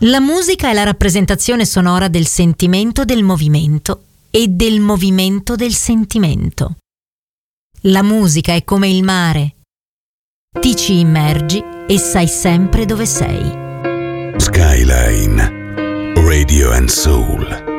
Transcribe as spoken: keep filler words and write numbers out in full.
La musica è la rappresentazione sonora del sentimento del movimento e del movimento del sentimento. La musica è come il mare. Ti ci immergi e sai sempre dove sei. Skyline Radio and Soul.